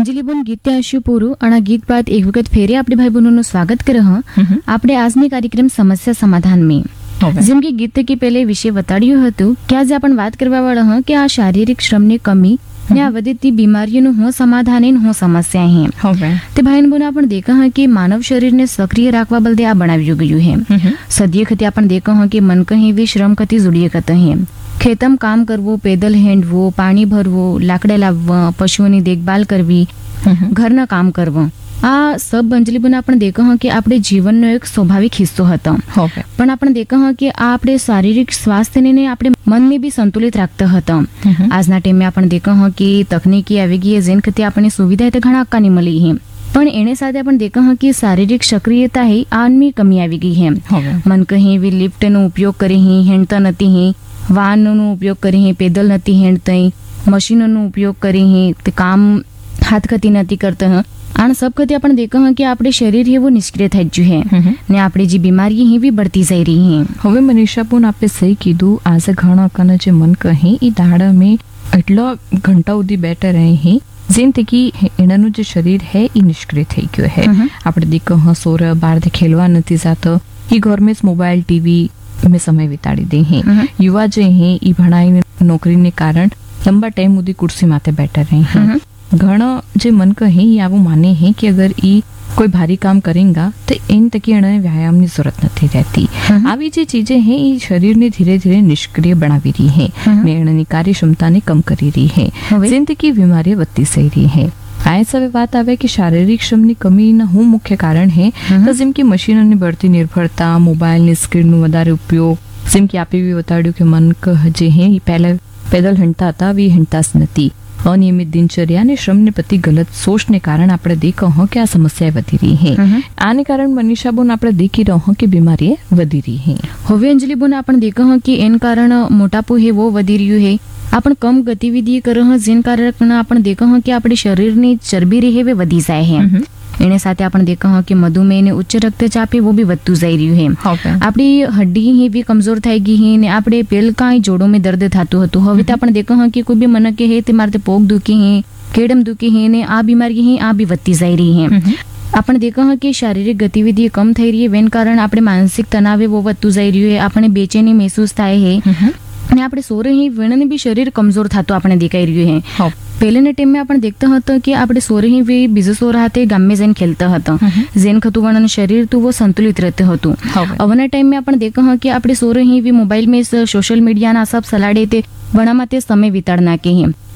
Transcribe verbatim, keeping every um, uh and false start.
અંજલિ બોન ગીત ત્યાં હશું પૂરું અને ગીત બાદ એક વખત ફેરે આપણે ભાઈ બહેનોનું સ્વાગત કરે હ આપણે આજની કાર્યક્રમ સમસ્યા સમાધાન में જેમ કે ગીત કે પહેલે વિશે બતાડ્યું હતું કે આજે આપણે વાત કરવા વાળા હ કે આ શારીરિક શ્રમની કમી ને આ વધતી બીમારીઓનું હું સમાધાન ને હું સમસ્યા હે તે ભાઈ બહેનો આપણે દેખા હ કે માનવ શરીરને સક્રિય રાખવા બદલે આ બનાવ્યું ગયું હે સદીએ ખતે આપણે દેખા હ કે मन कहीं भी श्रम कति जुड़िए कहते हैं खेतम काम करवो पैदल हेंडवो पानी भरवो लाकड़ा लाववा पशुओनी देखभाल करवी घरना काम करवा आ सब अंजलि बना आपण देखा हाँ कि आपणे जीवननो एक स्वाभाविक हिस्सो हतो पण आपण देखा हाँ कि आ आपणे शारीरिक स्वास्थ्य ने आपणे मन ने भी संतुलित राखता हतो आजना टाइम में आपण देखा हाँ कि तकनीकी આવી ગઈ જેન કતે આપણે સુવિધા તો ઘણા આકાની મળી હે પણ એને સાથે આપણે દેખા हाँ कि शारीरिक सक्रियता है आनमी कमी આવી ગઈ હે मन कहीं भी लिफ्ट નો ઉપયોગ કરી હે હેણતા નથી હે વાહનનો ઉપયોગ કરી હે પેદલ નથી હેણતા મશીનોનો ઉપયોગ કરી હે તે કામ હાથ ખતી નથી કરતા હે આન सब कते अपन देखा हाँ कि आपणे शरीर है वो निष्क्रिय થઈ ગયું હે ને આપણી જે બીમારી હે વી बढ़ती જઈ રહી હે હવે મનીષા પૂન આપે સહી કીધું આજે ઘણા કને જે મન કહે ઈ દાડા में એટલા ઘંટા સુધી બેઠા રહે હે જેમથી કે એનાનું જે શરીર હે ઈ નિષ્ક્રિય થઈ ગયો હે આપણે દેખો हाँ સોર બાર દે ખેલવા નથી જાતો ઈ घर में मोबाइल टीवी में समय बिताड़ी दे हैं युवा जो हैं ई भणाई नौकरी ने कारण लंबा टाइम मुदी कुर्सी माथे बैठा रहे हैं घणा जे मन कहे ई आवो माने हैं कि अगर ई कोई भारी काम करेगा तो इन तक व्यायाम की जरूरत नहीं रहती आवी जे चीजें हैं ई शरीर ने धीरे धीरे निष्क्रिय बनावी रही है ने कार्य क्षमता ने कम करी रही है जिंदगी बीमारियां बढ़ती सही रही है आए सवे बात आवे कि शारीरिक श्रम ની કમી ના હું મુખ્ય કારણ હે તો જેમ કે મશીનોની બઢતી નિર્ભરતા મોબાઈલની સ્ક્રીનનો વધારે ઉપયોગ જેમ કે આપે બી બતાડ્યું કે મન જે હે એ પહેલા પેદલ હંતા હતા વી હંતા નથી અનિયમિત દિનચર્યા અને શ્રમને પ્રતિ ગલત સોચને કારણે આપણે દેખો હો કે આ સમસ્યા વધી રહી હે આને કારણે મનીષા બોન આપણે દેખી રહો હો કે બીમારી વધી રહી હે હવે અંજલિ બોન આપણે દેખો હો કે એન કારણ મોટાપો હે वो વધી રહ્યું હે अपन कम गतिविधि कर जिन कारण अपन देखा हाँ कि अपने शरीर ની ચરબી રહે वे વધી જાય है એને સાથે આપણે देखा हाँ कि मधुमेह ने उच्च रक्तचाप है वो भी વધતું જઈ રહ્યું है આપણી હડ્ડી ही भी कमजोर થઈ ગઈ है ને આપણે પેલ કાંઈ જોડો में दर्द થાતું હતું હવે તો આપણે देखा हाँ कि कोई भी मन के है ते मारते पोक दुखी है केडम दुखी है ने आ बीमारी है आ भी વધતી જઈ રહી है આપણે देखा हाँ कि शारीरिक गतिविधि कम થઈ રહી है વેન કારણ આપણે मानसिक तनाव वो વધતું જઈ રહ્યું है આપણે બેચેની महसूस થાય है અને આપણે સોરે ही વેણને भी शरीर कमजोर થાતો આપણે દેખાઈ રહ્યું है પહેલેના ટાઈમ में આપણે देखता હતો कि આપણે સોરે ही वे બીજો સોર હાથે ગામ में જઈને ખેલતા હતા જેન ખતું વણન શરીર તો वो संतुलित रहते હતું અવના ટાઈમ में આપણે देखा हाँ कि આપણે સોરે ही वे मोबाइल में सोशल मीडिया ના सब સલાડે તે વણામાં તે સમય વિતાડ નાખે હે